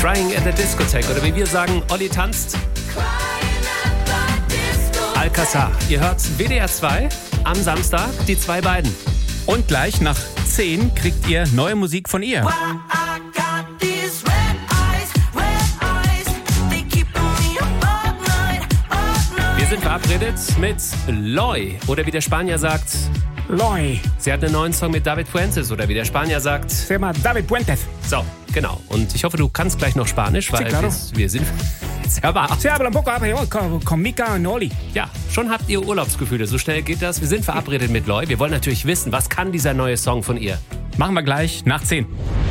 Crying at the Discotheque. Oder wie wir sagen, Olli tanzt. Alcazar. Ihr hört WDR 2 am Samstag, die zwei beiden. Und gleich nach 10 kriegt ihr neue Musik von ihr. Wir sind verabredet mit Loy. Oder wie der Spanier sagt, Loy. sie hat einen neuen Song mit David Fuentes. Oder wie der Spanier sagt, Se llama David Puentes. so, genau. Und ich hoffe, du kannst gleich noch Spanisch, weil claro. wir sind... Sehr wahr. Se habla un poco con Mika und Oli. Ja, schon habt ihr Urlaubsgefühle. So schnell geht das. Wir sind verabredet mit Loy. Wir wollen natürlich wissen, was kann dieser neue Song von ihr? Machen wir gleich nach 10.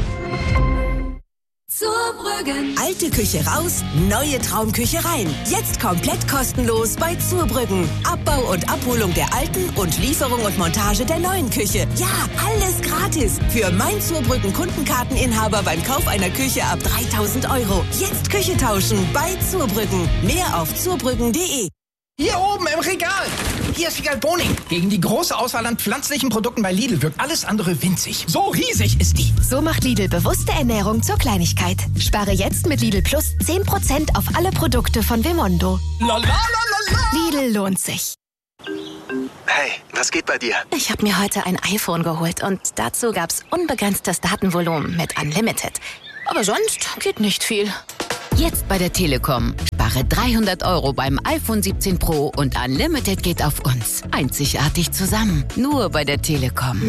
Zurbrüggen. Alte Küche raus, neue Traumküche rein. Jetzt komplett kostenlos bei Zurbrüggen. Abbau und Abholung der alten und Lieferung und Montage der neuen Küche. Ja, alles gratis. Für mein Zurbrüggen Kundenkarteninhaber beim Kauf einer Küche ab 3.000 €. Jetzt Küche tauschen bei Zurbrüggen. Mehr auf zurbrüggen.de. Hier oben im Regal. Hier ist Figal Boning. Gegen die große Auswahl an pflanzlichen Produkten bei Lidl wirkt alles andere winzig. So riesig ist die. So macht Lidl bewusste Ernährung zur Kleinigkeit. Spare jetzt mit Lidl Plus 10% auf alle Produkte von Vimondo. La la la la la. Lidl lohnt sich. Hey, was geht bei dir? Ich habe mir heute ein iPhone geholt und dazu gab's unbegrenztes Datenvolumen mit Unlimited. Aber sonst geht nicht viel. Jetzt bei der Telekom. Spare 300 € beim iPhone 17 Pro und Unlimited geht auf uns. Einzigartig zusammen. Nur bei der Telekom.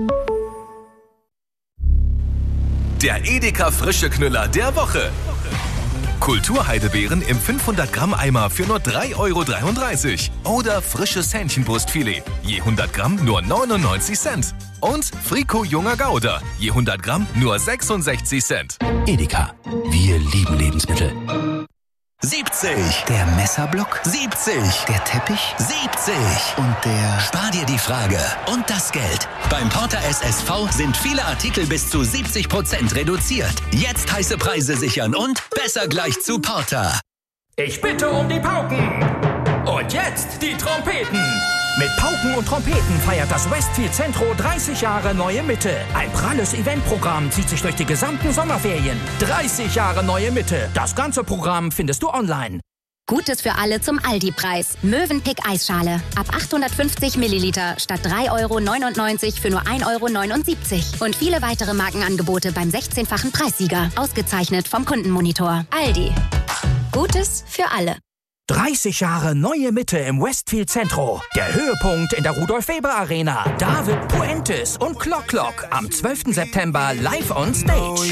Der Edeka Frische Knüller der Woche. Kulturheidebeeren im 500 Gramm Eimer für nur 3,33 €. Oder frisches Hähnchenbrustfilet. Je 100 Gramm nur 99 Cent. Und Frico junger Gouda. Je 100 Gramm nur 66 Cent. Edeka. Wir lieben Lebensmittel. 70. Der Messerblock. 70. Der Teppich. 70. Und der... Spar dir die Frage und das Geld. Beim Porter SSV sind viele Artikel bis zu 70% reduziert. Jetzt heiße Preise sichern und besser gleich zu Porter. Ich bitte um die Pauken. Und jetzt die Trompeten. Mit Pauken und Trompeten feiert das Westfield Centro 30 Jahre Neue Mitte. Ein pralles Eventprogramm zieht sich durch die gesamten Sommerferien. 30 Jahre Neue Mitte. Das ganze Programm findest du online. Gutes für alle zum Aldi-Preis. Mövenpick Eisschale. Ab 850 Milliliter statt 3,99 € für nur 1,79 €. Und viele weitere Markenangebote beim 16-fachen Preissieger. Ausgezeichnet vom Kundenmonitor. Aldi. Gutes für alle. 30 Jahre Neue Mitte im Westfield Centro. Der Höhepunkt in der Rudolf-Weber-Arena. David Puentes und Clock Clock am 12. September live on stage.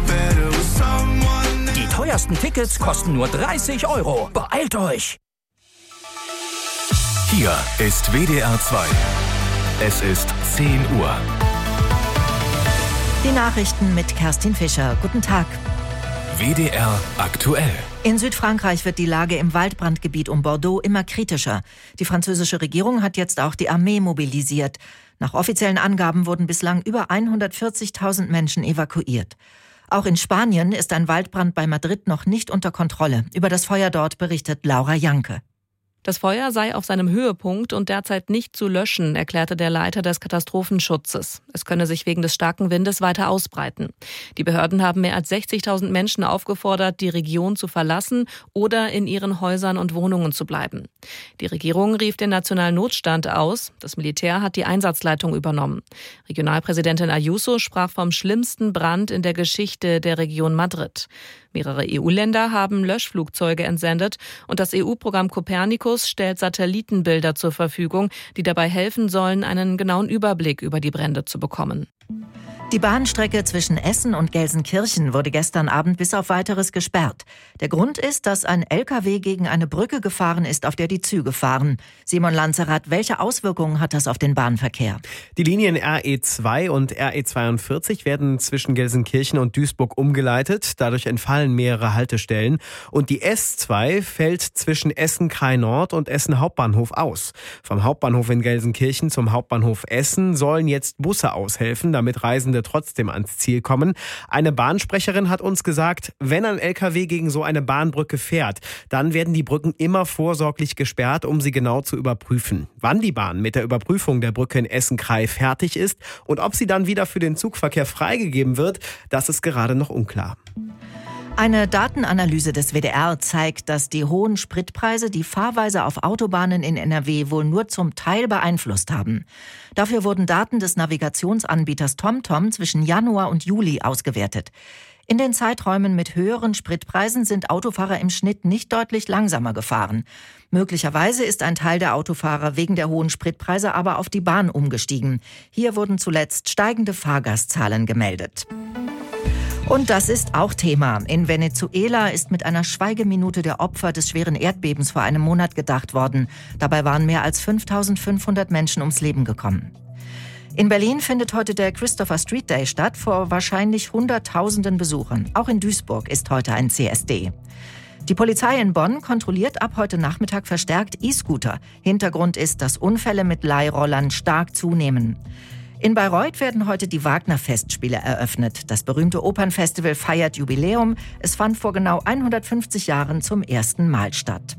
Die teuersten Tickets kosten nur 30 €. Beeilt euch! Hier ist WDR 2. Es ist 10 Uhr. Die Nachrichten mit Kerstin Fischer. Guten Tag. WDR aktuell. In Südfrankreich wird die Lage im Waldbrandgebiet um Bordeaux immer kritischer. Die französische Regierung hat jetzt auch die Armee mobilisiert. Nach offiziellen Angaben wurden bislang über 140.000 Menschen evakuiert. Auch in Spanien ist ein Waldbrand bei Madrid noch nicht unter Kontrolle. Über das Feuer dort berichtet Laura Janke. Das Feuer sei auf seinem Höhepunkt und derzeit nicht zu löschen, erklärte der Leiter des Katastrophenschutzes. Es könne sich wegen des starken Windes weiter ausbreiten. Die Behörden haben mehr als 60.000 Menschen aufgefordert, die Region zu verlassen oder in ihren Häusern und Wohnungen zu bleiben. Die Regierung rief den nationalen Notstand aus. Das Militär hat die Einsatzleitung übernommen. Regionalpräsidentin Ayuso sprach vom schlimmsten Brand in der Geschichte der Region Madrid. Mehrere EU-Länder haben Löschflugzeuge entsendet und das EU-Programm Copernicus stellt Satellitenbilder zur Verfügung, die dabei helfen sollen, einen genauen Überblick über die Brände zu bekommen. Die Bahnstrecke zwischen Essen und Gelsenkirchen wurde gestern Abend bis auf Weiteres gesperrt. Der Grund ist, dass ein LKW gegen eine Brücke gefahren ist, auf der die Züge fahren. Simon Lanzerath, welche Auswirkungen hat das auf den Bahnverkehr? Die Linien RE2 und RE42 werden zwischen Gelsenkirchen und Duisburg umgeleitet. Dadurch entfallen mehrere Haltestellen. Und die S2 fällt zwischen Essen-Kraai Nord und Essen Hauptbahnhof aus. Vom Hauptbahnhof in Gelsenkirchen zum Hauptbahnhof Essen sollen jetzt Busse aushelfen, damit Reisende trotzdem ans Ziel kommen. Eine Bahnsprecherin hat uns gesagt, wenn ein LKW gegen so eine Bahnbrücke fährt, dann werden die Brücken immer vorsorglich gesperrt, um sie genau zu überprüfen. Wann die Bahn mit der Überprüfung der Brücke in Essen-Kraai fertig ist und ob sie dann wieder für den Zugverkehr freigegeben wird, das ist gerade noch unklar. Eine Datenanalyse des WDR zeigt, dass die hohen Spritpreise die Fahrweise auf Autobahnen in NRW wohl nur zum Teil beeinflusst haben. Dafür wurden Daten des Navigationsanbieters TomTom zwischen Januar und Juli ausgewertet. In den Zeiträumen mit höheren Spritpreisen sind Autofahrer im Schnitt nicht deutlich langsamer gefahren. Möglicherweise ist ein Teil der Autofahrer wegen der hohen Spritpreise aber auf die Bahn umgestiegen. Hier wurden zuletzt steigende Fahrgastzahlen gemeldet. Und das ist auch Thema. In Venezuela ist mit einer Schweigeminute der Opfer des schweren Erdbebens vor einem Monat gedacht worden. Dabei waren mehr als 5.500 Menschen ums Leben gekommen. In Berlin findet heute der Christopher Street Day statt, vor wahrscheinlich Hunderttausenden Besuchern. Auch in Duisburg ist heute ein CSD. Die Polizei in Bonn kontrolliert ab heute Nachmittag verstärkt E-Scooter. Hintergrund ist, dass Unfälle mit Leihrollern stark zunehmen. In Bayreuth werden heute die Wagner-Festspiele eröffnet. Das berühmte Opernfestival feiert Jubiläum. Es fand vor genau 150 Jahren zum ersten Mal statt.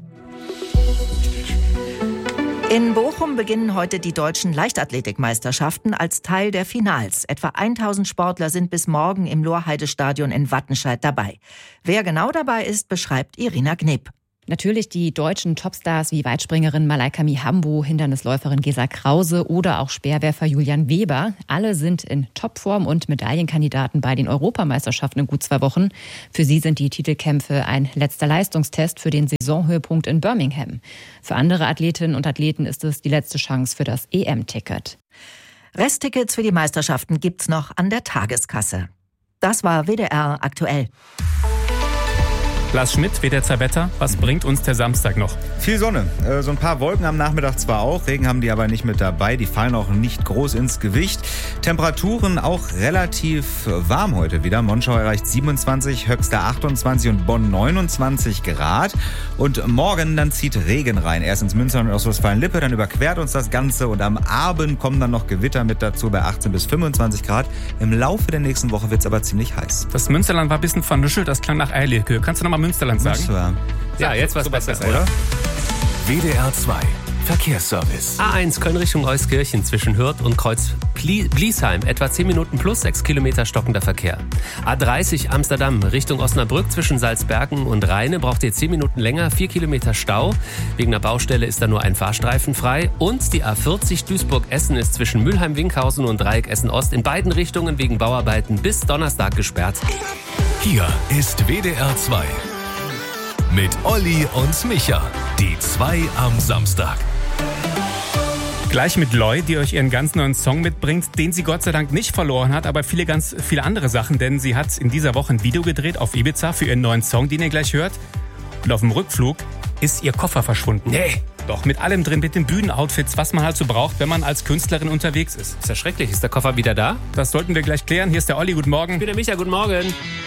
In Bochum beginnen heute die deutschen Leichtathletikmeisterschaften als Teil der Finals. Etwa 1000 Sportler sind bis morgen im Lorheide-Stadion in Wattenscheid dabei. Wer genau dabei ist, beschreibt Irina Gneb. Natürlich die deutschen Topstars wie Weitspringerin Malaika Mihambo, Hindernisläuferin Gesa Krause oder auch Speerwerfer Julian Weber. Alle sind in Topform und Medaillenkandidaten bei den Europameisterschaften in gut 2 Wochen. Für sie sind die Titelkämpfe ein letzter Leistungstest für den Saisonhöhepunkt in Birmingham. Für andere Athletinnen und Athleten ist es die letzte Chance für das EM-Ticket. Resttickets für die Meisterschaften gibt's noch an der Tageskasse. Das war WDR aktuell. Lars Schmidt, WDR Wetter. Was bringt uns der Samstag noch? Viel Sonne. So ein paar Wolken am Nachmittag zwar auch. Regen haben die aber nicht mit dabei. Die fallen auch nicht groß ins Gewicht. Temperaturen auch relativ warm heute wieder. Monschau erreicht 27, Höxter 28 und Bonn 29 Grad. Und morgen dann zieht Regen rein. Erst ins Münsterland und Ostwestfalen-Lippe, dann überquert uns das Ganze. Und am Abend kommen dann noch Gewitter mit dazu bei 18 bis 25 Grad. Im Laufe der nächsten Woche wird es aber ziemlich heiß. Das Münsterland war ein bisschen vernuschelt. Das klang nach Eierlikör. Kannst du nochmal Münsterland sagen? Ja, jetzt was besser, oder? WDR 2 Verkehrsservice. A1 Köln Richtung Euskirchen zwischen Hürth und Kreuz Bliesheim. Etwa 10 Minuten plus 6 Kilometer stockender Verkehr. A30 Amsterdam Richtung Osnabrück zwischen Salzbergen und Rheine braucht ihr 10 Minuten länger, 4 Kilometer Stau. Wegen einer Baustelle ist da nur ein Fahrstreifen frei. Und die A40 Duisburg-Essen ist zwischen Mülheim-Winkhausen und Dreieck Essen-Ost in beiden Richtungen wegen Bauarbeiten bis Donnerstag gesperrt. Hier ist WDR 2. Mit Olli und Micha. Die 2 am Samstag. Gleich mit Loi, die euch ihren ganz neuen Song mitbringt, den sie Gott sei Dank nicht verloren hat, aber ganz viele andere Sachen, denn sie hat in dieser Woche ein Video gedreht auf Ibiza für ihren neuen Song, den ihr gleich hört. Und auf dem Rückflug ist ihr Koffer verschwunden. Nee. Doch, mit allem drin, mit den Bühnenoutfits, was man halt so braucht, wenn man als Künstlerin unterwegs ist. Ist ja schrecklich. Ist der Koffer wieder da? Das sollten wir gleich klären. Hier ist der Olli, guten Morgen. Ich bin der Micha, guten Morgen.